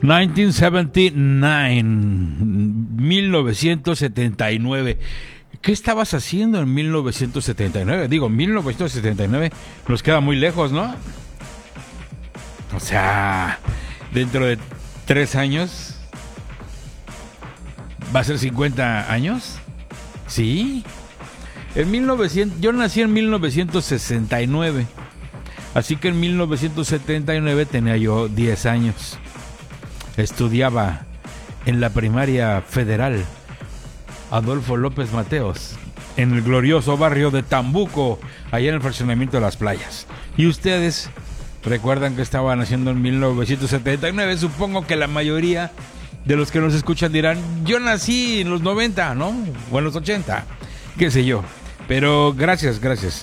1979, 1979. ¿Qué estabas haciendo en 1979? Digo, 1979 nos queda muy lejos, ¿no? O sea, dentro de 3 años va a ser 50 años. Sí. Yo nací en 1969. Así que en 1979 tenía yo 10 años. Estudiaba en la primaria federal Adolfo López Mateos, en el glorioso barrio de Tambuco, allá en el fraccionamiento de Las Playas. Y ustedes recuerdan que estaban haciendo en 1979. Supongo que la mayoría de los que nos escuchan dirán, yo nací en los 90, ¿no? O en los 80, qué sé yo. Pero gracias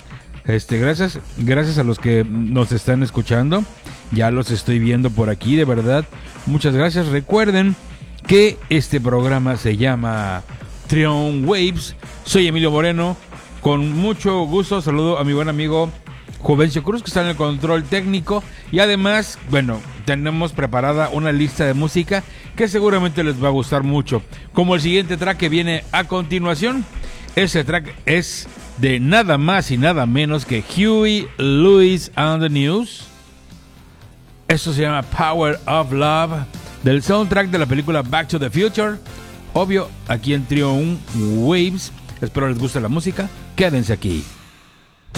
a los que nos están escuchando. Ya los estoy viendo por aquí, de verdad. Muchas gracias. Recuerden que este programa se llama Trion Waves. Soy Emilio Moreno. Con mucho gusto saludo a mi buen amigo Juvencio Cruz, que está en el control técnico. Y además, bueno, tenemos preparada una lista de música que seguramente les va a gustar mucho. Como el siguiente track que viene a continuación. Ese track es de nada más y nada menos que Huey Lewis and the News. Esto se llama Power of Love, del soundtrack de la película Back to the Future. Obvio, aquí en Trion Waves. Espero les guste la música. Quédense aquí.